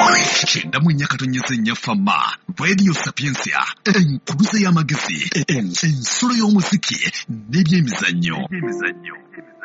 Kyenda mu nnya katonnyesa ennya fama Radio Sapiensia enkuluze y'amagezi ensulo y'omuziki n'ebyemizannyo.